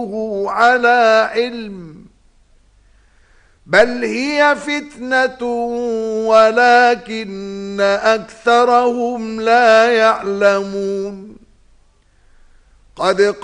أوتوه على علم بل هي فتنة ولكن أكثرهم لا يعلمون. قد